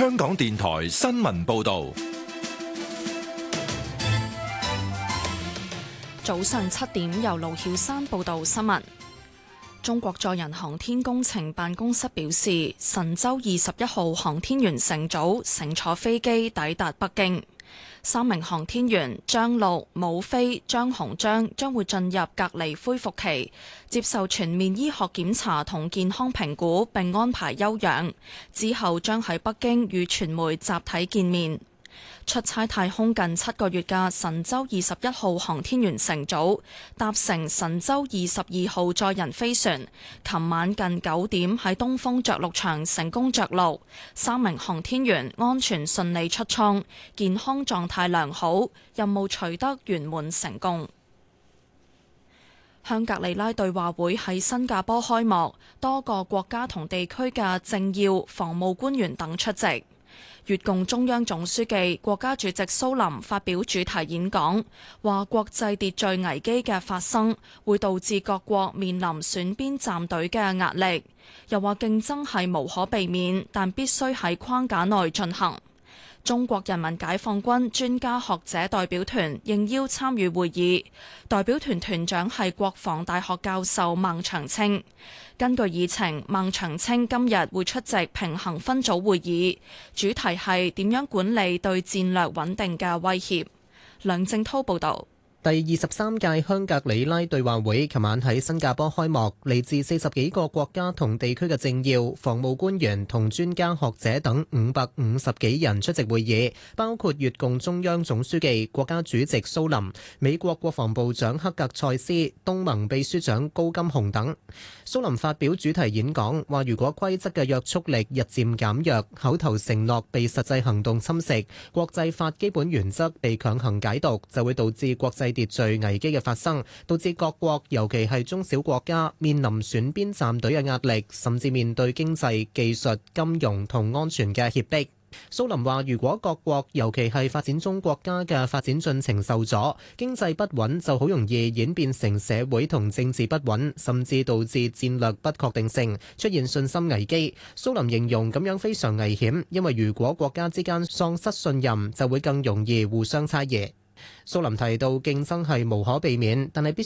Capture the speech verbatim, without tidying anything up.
香港電台新聞報道。 早上七點，由盧曉山報道新聞。中國載人航天工程辦公室表示，神舟二十一號航天員乘組乘坐飛機抵達北京。三名航天員張陸、武飛、張洪章將會進入隔離恢復期，接受全面醫學檢查同健康評估，並安排休養。之後將喺北京與傳媒集體見面。出差太空近七個月嘅神舟二十一號航天員乘組搭乘神舟二十二號載人飛船，琴晚近九點喺東風着陸場成功着陸，三名航天員安全順利出艙，健康狀態良好，任務取得圓滿成功。香格里拉對話會喺新加坡開幕，多個國家同地區嘅政要、防務官員等出席。越共中央總書記、國家主席蘇林發表主題演講，話國際秩序危機嘅發生會導致各國面臨選邊站隊嘅壓力，又話競爭係無可避免，但必須喺框架內進行。中國人民解放軍專家學者代表團應邀參與會議，代表團團長係國防大學教授孟長青。根據議程，孟長青今日會出席平衡分組會議，主題係點樣管理對戰略穩定嘅威脅。梁正滔報導。 第二十三屆香格里拉對話會琴晚喺新加坡開幕，嚟自四十幾個國家同地區嘅政要、防務官員同專家學者等五百五十幾人出席會議，包括越共中央總書記、國家主席蘇林、美國國防部長克格塞斯、東盟秘書長高金洪等。蘇林發表主題演講，話如果規則嘅約束力日漸減弱，口頭承諾被實際行動侵蝕，國際法基本原則被強行解讀，就會導致國際秩序危機嘅發生，導致各國尤其係中小國家面臨選邊站隊嘅壓力，甚至面對經濟、技術、金融同安全嘅脅迫。蘇林話，如果各國尤其係發展中國家嘅發展進程受阻，經濟不穩，就好容易演變成社會同政治不穩，甚至導致戰略不確定性，出現信心危機。蘇林形容咁樣非常危險，因為如果國家之間喪失信任，就會更容易互相猜疑。蘇林提到競爭係無可避免，但係必